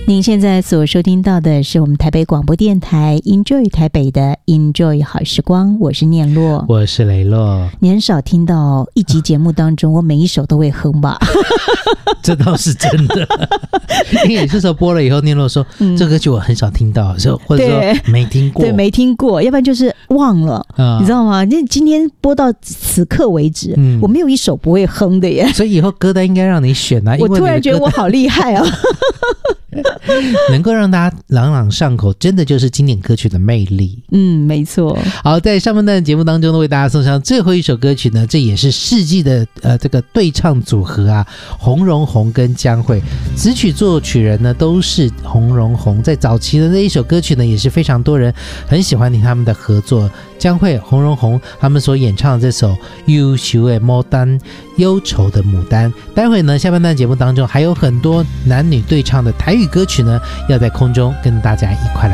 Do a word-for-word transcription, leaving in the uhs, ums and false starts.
您现在所收听到的是我们台北广播电台 Enjoy 台北的 Enjoy 好时光，我是念洛， 我是雷洛。 你很少听到一集节目当中我每一首都会哼吧？ 这倒是真的，因为这时候播了以后，念洛说、嗯、这歌曲我很少听到，或者说没听过， 对，没听过，要不然就是忘了、嗯、你知道吗？今天播到此刻为止、嗯、我没有一首不会哼的耶， 所以以后歌单应该让你选啊。 我突然觉得我好厉害啊能够让大家朗朗上口，真的就是经典歌曲的魅力。 嗯，没错。 好，在上半段的节目当中呢，为大家送上最后一首歌曲呢，这也是世纪的呃这个对唱组合啊，洪荣宏跟江蕙，词曲作曲人呢都是洪荣宏。在早期的那一首歌曲呢，也是非常多人很喜欢听他们的合作。江蕙、洪荣宏他们所演唱的这首《忧愁的牡丹》，忧愁的牡丹。待会呢，下半段节目当中还有很多男女对唱的台语歌曲呢，要在空中跟大家一块来